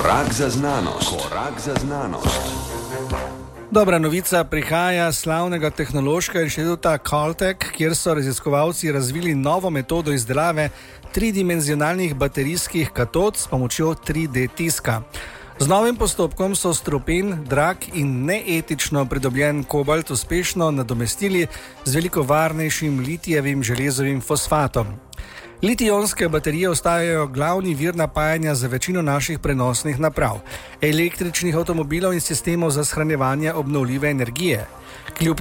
Korak za znanost. Korak za znanost. Dobra novica prihaja z slavnega tehnološkega inštituta Caltech, kjer so raziskovalci razvili novo metodo izdelave tridimenzionalnih baterijskih katod s pomočjo 3D tiska. Z novim postopkom so strupen, drag in neetično pridobljen kobalt uspešno nadomestili z veliko varnejšim litijevim železovim fosfatom. Litij-ionske baterije ostajajo glavni vir napajanja za večino naših prenosnih naprav, električnih avtomobilov in sistemov za shranjevanje obnovljive energije. Kljub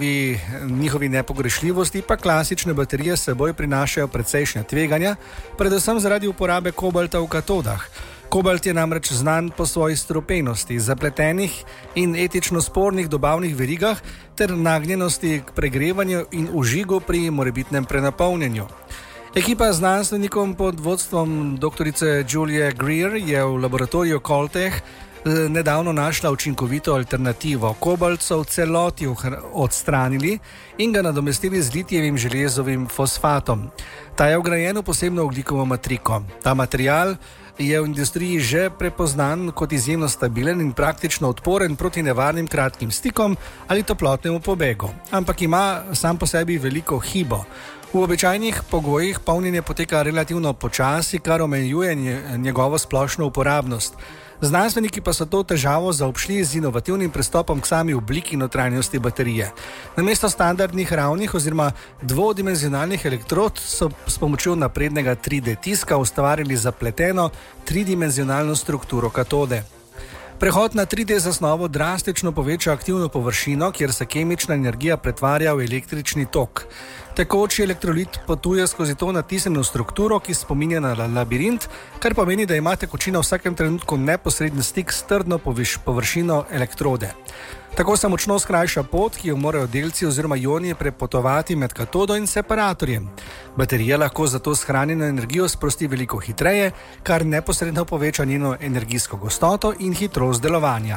njihovi nepogrešljivosti pa klasične baterije s seboj prinašajo precejšnja tveganja, predvsem zaradi uporabe kobalta v katodah. Kobalt je namreč znan po svoji strupenosti, zapletenih in etično spornih dobavnih verigah ter nagnjenosti k pregrevanju in užigu pri morebitnem prenapolnjenju. Ekipa znanstvenikom pod vodstvom dr. Julie Greer je v laboratoriju Caltech nedavno našla učinkovito alternativo. Kobalt so v celoti odstranili in ga nadomestili z litijevim železovim fosfatom. Ta je vgrajen v posebno ogljikovo matriko. Ta material je v industriji že prepoznan kot izjemno stabilen in praktično odporen proti nevarnim kratkim stikom ali toplotnemu pobegu, ampak ima sam po sebi veliko hibo. V običajnih pogojih polnjenje poteka relativno počasi, kar omejuje njegovo splošno uporabnost. Znanstveniki pa so to težavo zaobšli z inovativnim pristopom k sami obliki notranjosti baterije. Namesto standardnih ravnih oziroma dvodimenzionalnih elektrod so s pomočjo naprednega 3D tiska ustvarili zapleteno tridimenzionalno strukturo katode. Prehod na 3D zasnovo drastično poveča aktivno površino, kjer se kemična energija pretvarja v električni tok. Tekoči elektrolit potuje skozi to natisnjeno strukturo, ki spominja na labirint, kar pomeni, da ima tekočina v vsakem trenutku neposreden stik s trdno površino elektrode. Tako se močno skrajša pot, ki jo morajo delci oziroma ioni prepotovati med katodo in separatorjem. Baterija lahko zato shranjeno energijo sprosti veliko hitreje, kar neposredno poveča njeno energijsko gostoto in hitrost delovanja.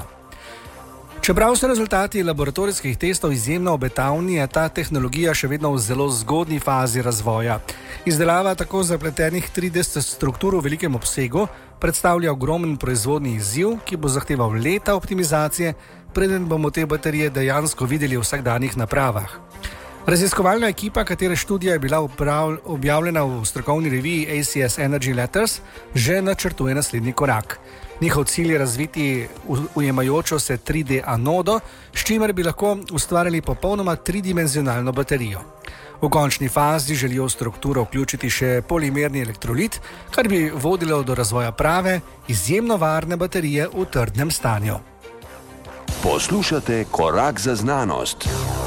Čeprav so rezultati laboratorijskih testov izjemno obetavni, je ta tehnologija še vedno v zelo zgodnji fazi razvoja. Izdelava tako zapletenih 3D struktur v velikem obsegu predstavlja ogromen proizvodni izziv, ki bo zahteval leta optimizacije, preden bomo te baterije dejansko videli v vsakdanjih napravah. Raziskovalna ekipa, katere študija je bila objavljena v strokovni reviji ACS Energy Letters, že načrtuje naslednji korak. Njihov cilj je razviti ujemajočo se 3D anodo, s čimer bi lahko ustvarili popolnoma tridimenzionalno baterijo. V končni fazi želijo v strukturo vključiti še polimerni elektrolit, kar bi vodilo do razvoja prave, izjemno varne baterije v trdnem stanju. Poslušate Korak za znanost.